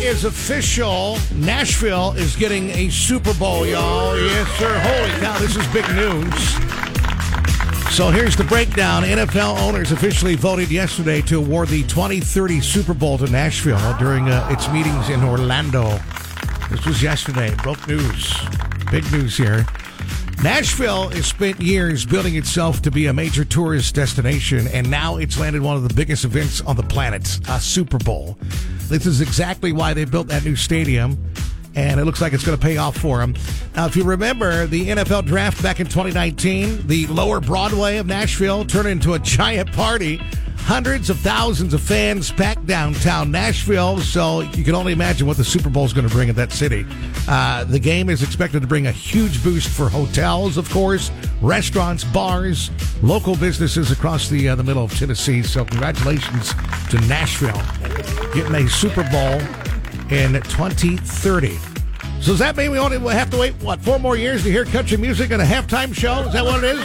is official. Nashville is getting a Super Bowl, y'all. Yes, sir. Holy cow, this is big news. So here's the breakdown. NFL owners officially voted yesterday to award the 2030 Super Bowl to Nashville during its meetings in Orlando. This was yesterday. Broke news. Big news here. Nashville has spent years building itself to be a major tourist destination, and now it's landed one of the biggest events on the planet, a Super Bowl. This is exactly why they built that new stadium, and it looks like it's going to pay off for them. Now, if you remember the NFL draft back in 2019, the lower Broadway of Nashville turned into a giant party. Hundreds of thousands of fans packed downtown Nashville, so you can only imagine what the Super Bowl is going to bring at that city. The game is expected to bring a huge boost for hotels, of course, restaurants, bars, local businesses across the middle of Tennessee. So congratulations to Nashville getting a Super Bowl in 2030. So does that mean we only have to wait, 4 more years to hear country music at a halftime show? Is that what it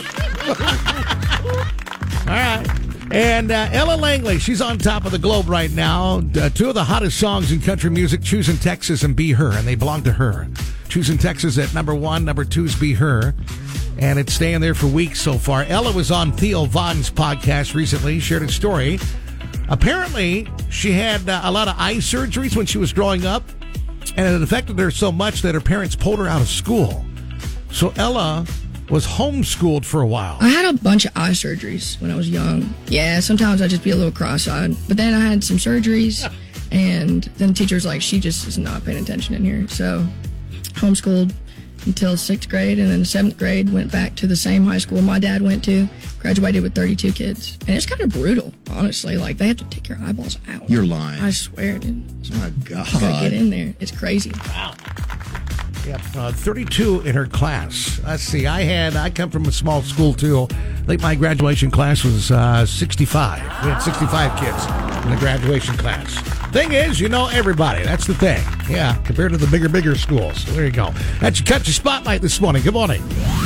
is? All right. And Ella Langley, she's on top of the globe right now. 2 of the hottest songs in country music, Choosing Texas and Be Her, and they belong to her. Choosing Texas at number 1, number 2 is Be Her, and it's staying there for weeks so far. Ella was on Theo Von's podcast recently, shared a story. Apparently, she had a lot of eye surgeries when she was growing up, and it affected her so much that her parents pulled her out of school. So Ella was homeschooled for a while. I had a bunch of eye surgeries when I was young. Yeah, sometimes I'd just be a little cross-eyed. But then I had some surgeries, and then the teacher's like, she just is not paying attention in here. So homeschooled until 6th grade, and then 7th grade went back to the same high school my dad went to. Graduated with 32 kids. And it's kind of brutal, honestly. Like, they have to take your eyeballs out. You're lying. I swear, dude. Oh, my God. You gotta get in there. It's crazy. Wow. Yep, 32 in her class. Let's see, I come from a small school, too. I think my graduation class was 65. We had 65 kids in the graduation class. Thing is, you know everybody. That's the thing. Yeah, compared to the bigger schools. So there you go. That's your Country Spotlight this morning. Good morning.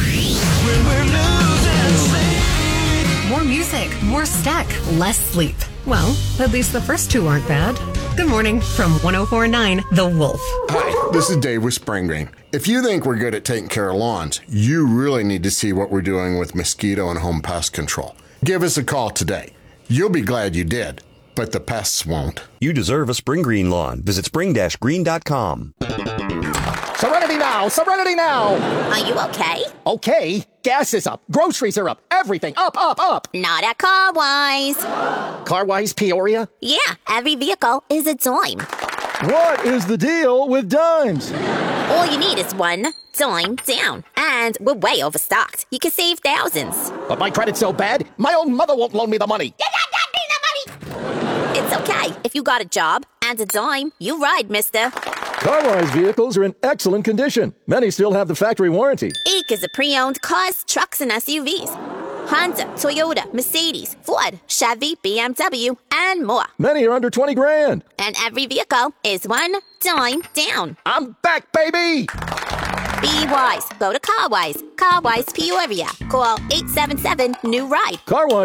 More music, more stack, less sleep. Well, at least the first 2 aren't bad. Good morning from 104.9 The Wolf. Hi, this is Dave with Spring Green. If you think we're good at taking care of lawns, you really need to see what we're doing with mosquito and home pest control. Give us a call today. You'll be glad you did, but the pests won't. You deserve a Spring Green lawn. Visit spring-green.com. Serenity now! Serenity now! Are you okay? Okay. Gas is up. Groceries are up. Everything up, up, up. Not at CarWise. CarWise Peoria? Yeah, every vehicle is a dime. What is the deal with dimes? All you need is one dime down. And we're way overstocked. You can save thousands. But my credit's so bad, my own mother won't loan me the money. You got that be the money! It's okay. If you got a job and a dime, you ride, mister. CarWise vehicles are in excellent condition. Many still have the factory warranty. Eek is a pre-owned cars, trucks, and SUVs. Honda, Toyota, Mercedes, Ford, Chevy, BMW, and more. Many are under 20 grand. And every vehicle is one dime down. I'm back, baby! Be wise. Go to CarWise. CarWise Peoria. Call 877-NEW-RIDE.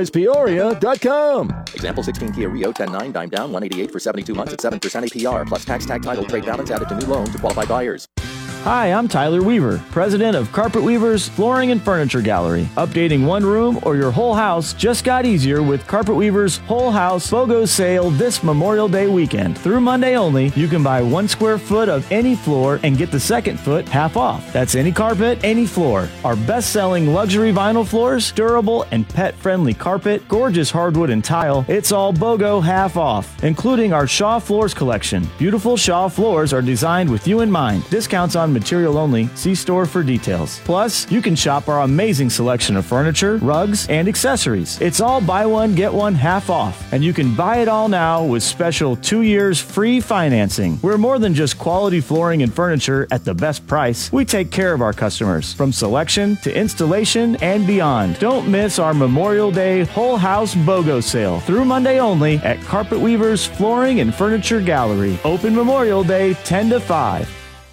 CarWisePeoria.com. Example 16 Kia Rio 10.9 dime down 188 for 72 months at 7% APR plus tax tag title trade balance added to new loan to qualified buyers. Hi, I'm Tyler Weaver, president of Carpet Weaver's Flooring and Furniture Gallery. Updating one room or your whole house just got easier with Carpet Weaver's Whole House BOGO sale this Memorial Day weekend. Through Monday only, you can buy 1 square foot of any floor and get the second foot half off. That's any carpet, any floor. Our best-selling luxury vinyl floors, durable and pet-friendly carpet, gorgeous hardwood and tile, it's all BOGO half off, including our Shaw Floors collection. Beautiful Shaw floors are designed with you in mind. Discounts on material only. See store for details. Plus, you can shop our amazing selection of furniture, rugs, and accessories. It's all buy one, get one half off. And you can buy it all now with special 2 years free financing. We're more than just quality flooring and furniture at the best price. We take care of our customers from selection to installation and beyond. Don't miss our Memorial Day Whole House BOGO sale through Monday only at Carpet Weaver's Flooring and Furniture Gallery. Open Memorial Day 10 to 5.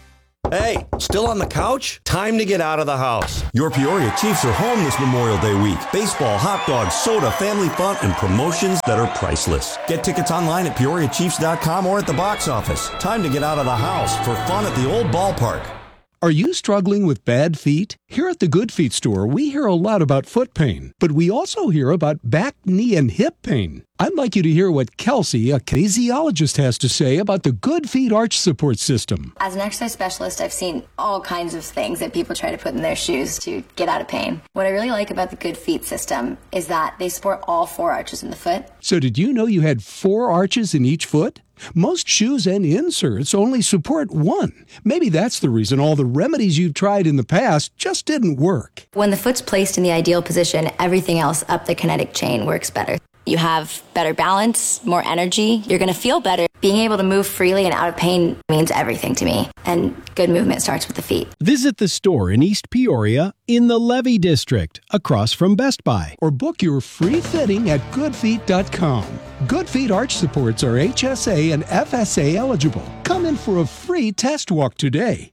Hey, still on the couch? Time to get out of the house. Your Peoria Chiefs are home this Memorial Day week. Baseball, hot dogs, soda, family fun, and promotions that are priceless. Get tickets online at PeoriaChiefs.com or at the box office. Time to get out of the house for fun at the old ballpark. Are you struggling with bad feet? Here at the Good Feet store, we hear a lot about foot pain, but we also hear about back, knee, and hip pain. I'd like you to hear what Kelsey, a kinesiologist, has to say about the Good Feet arch support system. As an exercise specialist, I've seen all kinds of things that people try to put in their shoes to get out of pain. What I really like about the Good Feet system is that they support all 4 arches in the foot. So did you know you had 4 arches in each foot? Most shoes and inserts only support 1. Maybe that's the reason all the remedies you've tried in the past just didn't work. When the foot's placed in the ideal position, everything else up the kinetic chain works better. You have better balance, more energy, you're going to feel better. Being able to move freely and out of pain means everything to me, and good movement starts with the feet. Visit the store in East Peoria in the Levy District, across from Best Buy. Or book your free fitting at goodfeet.com. Good Feet arch supports are HSA and FSA eligible. Come in for a free test walk today.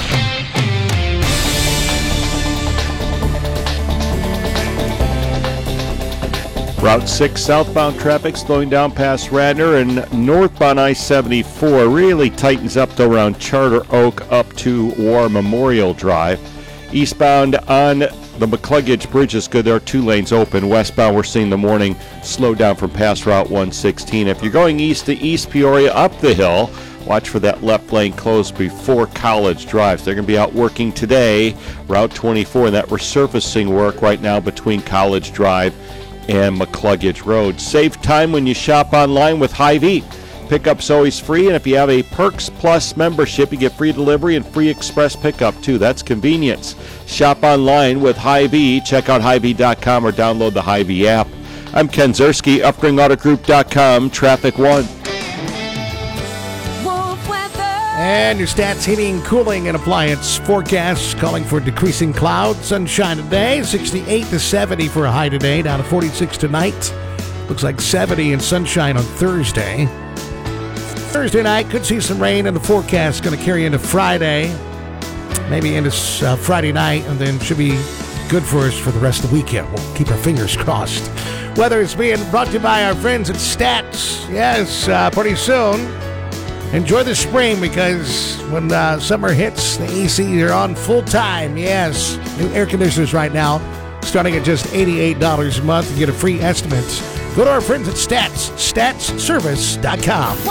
Route 6 southbound traffic slowing down past Radnor, and northbound I-74 really tightens up though around Charter Oak up to War Memorial Drive. Eastbound on the McCluggage Bridge is good. There are 2 lanes open. Westbound, we're seeing the morning slow down from past Route 116. If you're going east to East Peoria up the hill, watch for that left lane closed before College Drive. So they're going to be out working today, Route 24, and that resurfacing work right now between College Drive and McCluggage Road. Save time when you shop online with Hy-Vee. Pickup's always free, and if you have a Perks Plus membership, you get free delivery and free express pickup too. That's convenience. Shop online with Hy-Vee. Check out Hy-Vee.com or download the Hy-Vee app. I'm Ken Zerski, UpGringAutoGroup.com, Traffic 1. And your Stats Heating, Cooling, and Appliance forecasts calling for decreasing clouds, sunshine today, 68 to 70 for a high today, down to 46 tonight. Looks like 70 and sunshine on Thursday. Thursday night, could see some rain in the forecast, going to carry into Friday, maybe into Friday night, and then should be good for us for the rest of the weekend. We'll keep our fingers crossed. Weather is being brought to you by our friends at Stats. Yes, pretty soon. Enjoy the spring, because when summer hits, the AC are on full time. Yes, new air conditioners right now, starting at just $88 a month. You get a free estimate. Go to our friends at Stats, statsservice.com.